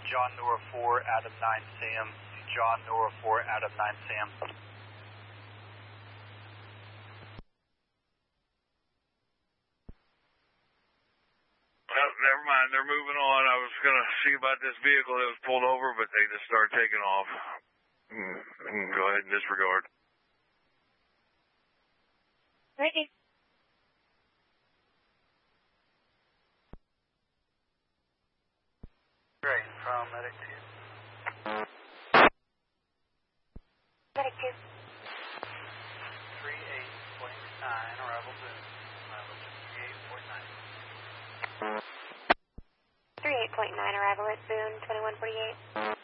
John Nora 4, Adam 9 Sam. John Nora 4, Adam 9 Sam. Oh, never mind. They're moving on. I was going to see about this vehicle that was pulled over, but they just started taking off. Go ahead and disregard. Ready. Great. From Medic 2. Medic 2. 38.9, arrival Boone. Arrival 38.9, arrival at Boone, 2148.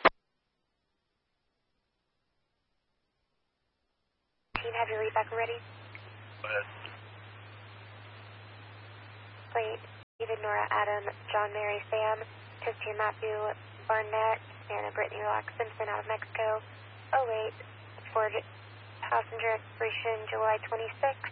Team, have your read back ready? Go ahead. Plate, David, Nora, Adam, John, Mary, Sam, Christian, Matthew, Barnett, and Brittany Relax Simpson out of Mexico. 08, Ford passenger expiration July 26th.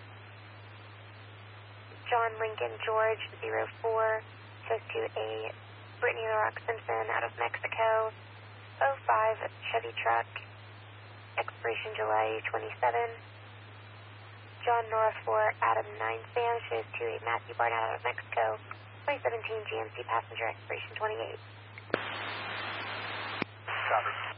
John Lincoln George 04 goes to a Brittany Relax Simpson out of Mexico. 05 Chevy truck expiration July 27. John Nora 4 Adam 9 Sam shows to a Matthew Barnett out of Mexico. 2017 GMC passenger expiration 28. Copy.